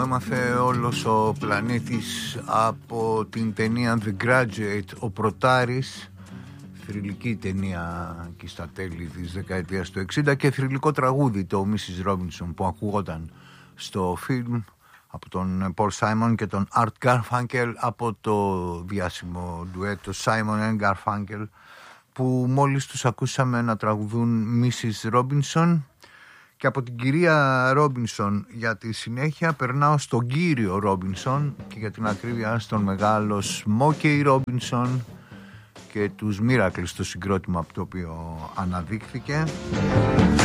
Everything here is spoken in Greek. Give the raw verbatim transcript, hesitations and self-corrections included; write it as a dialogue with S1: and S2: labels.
S1: έμαθε όλος ο πλανήτης από την ταινία The Graduate, ο Πρωτάρης, θρυλική ταινία και στα τέλη της δεκαετίας του εξήντα, και θρυλικό τραγούδι, το μίσις Robinson, που ακούγονταν στο φιλμ από τον Paul Simon και τον Art Garfunkel, από το διάσημο ντουέτο Simon and Garfunkel, που μόλις τους ακούσαμε να τραγουδούν μίσις Robinson. Και από την κυρία Ρόμπινσον για τη συνέχεια περνάω στον κύριο Ρόμπινσον, και για την ακρίβεια στον μεγάλο Smokey Ρόμπινσον και τους Miracles, το συγκρότημα από το οποίο αναδείχθηκε.